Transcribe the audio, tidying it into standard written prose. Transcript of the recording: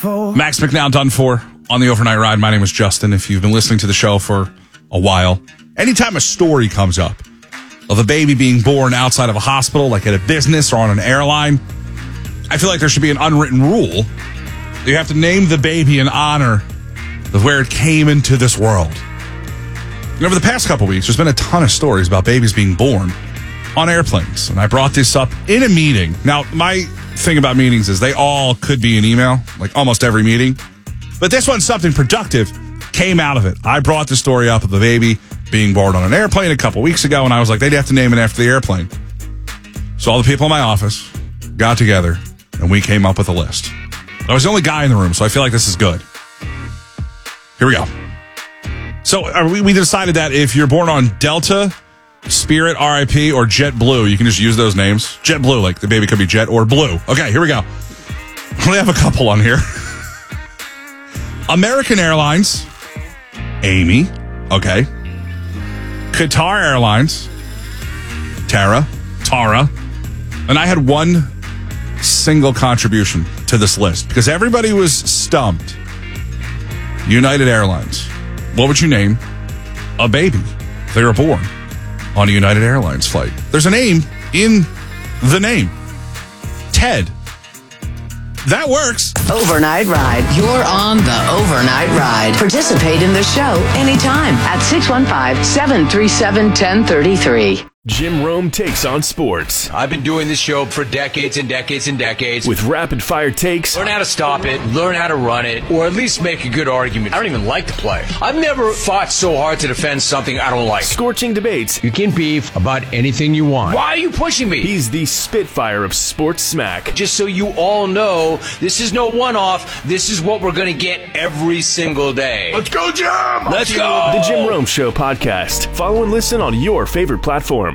Max McNown done for on the overnight ride. My name is Justin. If you've been listening to the show for a while, anytime a story comes up of a baby being born outside of a hospital, like at a business or on an airline, I feel like there should be an unwritten rule. You have to name the baby in honor of where it came into this world. And over the past couple weeks, there's been a ton of stories about babies being born on airplanes. And I brought this up in a meeting. Now, my thing about meetings is they all could be an email, like almost every meeting. But this one, something productive came out of it. I brought the story up of a baby being born on an airplane a couple weeks ago, and I was like, they'd have to name it after the airplane. So all the people in my office got together, and we came up with a list. I was the only guy in the room, so I feel like this is good. Here we go. So we decided that if you're born on Delta, Spirit, RIP, or JetBlue, you can just use those names. JetBlue, like the baby could be Jet or Blue. Okay, here we go. We have a couple on here. American Airlines, Amy. Okay. Qatar Airlines, Tara. And I had one single contribution to this list because everybody was stumped. United Airlines. What would you name a baby if they were born on a United Airlines flight? There's a name in the name. Ted. That works. Overnight Ride. You're on the Overnight Ride. Participate in the show anytime at 615-737-1033. Jim Rome takes on sports. I've been doing this show for decades and decades and decades. With rapid-fire takes. Learn how to stop it, learn how to run it, or at least make a good argument. I don't even like to play. I've never fought so hard to defend something I don't like. Scorching debates. You can beef about anything you want. Why are you pushing me? He's the Spitfire of sports smack. Just so you all know, this is no one-off. This is what we're going to get every single day. Let's go, Jim! Let's go! The Jim Rome Show podcast. Follow and listen on your favorite platform.